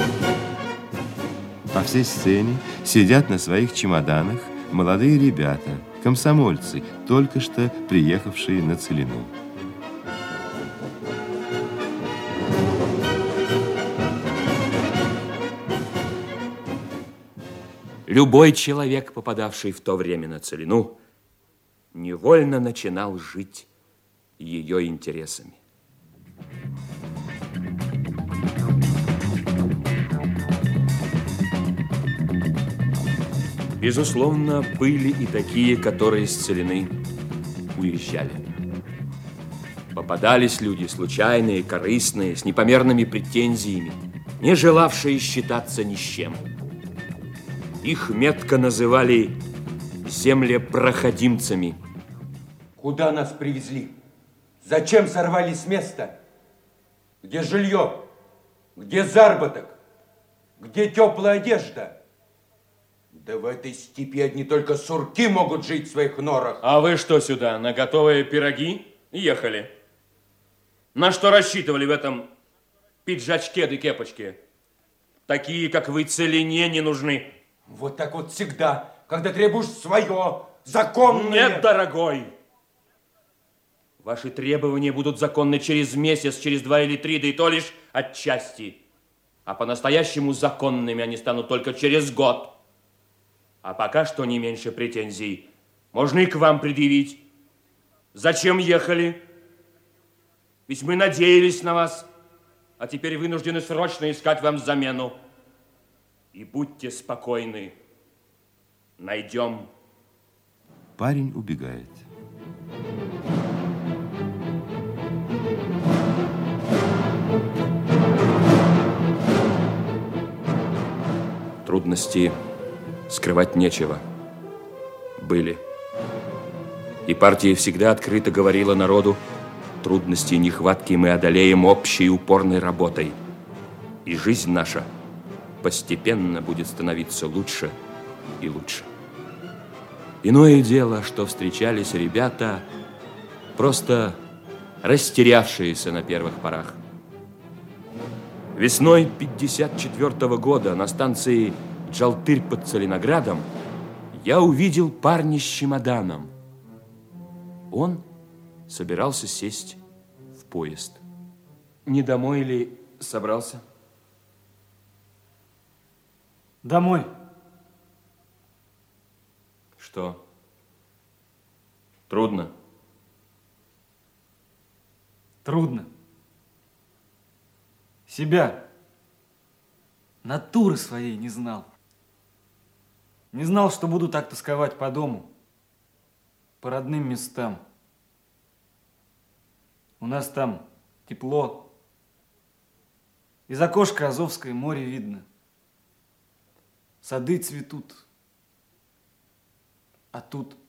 По всей сцене сидят на своих чемоданах молодые ребята, комсомольцы, только что приехавшие на Целину. Любой человек, попадавший в то время на Целину, невольно начинал жить ее интересами. Безусловно, были и такие, которые с Целины уезжали. Попадались люди случайные, корыстные, с непомерными претензиями, не желавшие считаться ни с чем. Их метко называли землепроходимцами. Куда нас привезли? Зачем сорвали с места? Где жилье? Где заработок? Где теплая одежда? Да в этой степи одни только сурки могут жить в своих норах. А вы что сюда, на готовые пироги ехали? На что рассчитывали в этом пиджачке да кепочке? Такие, как вы, Целине не нужны. Вот так вот всегда, когда требуешь свое, законное. Нет, дорогой. Ваши требования будут законны через месяц, через 2 или 3, да и то лишь отчасти. А по-настоящему законными они станут только через год. А пока что не меньше претензий можно и к вам предъявить. Зачем ехали? Ведь мы надеялись на вас, а теперь вынуждены срочно искать вам замену. И будьте спокойны, найдем. Парень убегает. Трудности скрывать нечего. Были. И партия всегда открыто говорила народу, трудности и нехватки мы одолеем общей упорной работой. И жизнь наша постепенно будет становиться лучше и лучше. Иное дело, что встречались ребята, просто растерявшиеся на первых порах. Весной 1954 года на станции Джалтырь под Целиноградом я увидел парня с чемоданом. Он собирался сесть в поезд. Не домой ли собрался? Домой. Что? Трудно? Трудно. Себя, натуры своей не знал. Не знал, что буду так тосковать по дому, по родным местам. У нас там тепло. Из окошка Азовское море видно. Сады цветут. А тут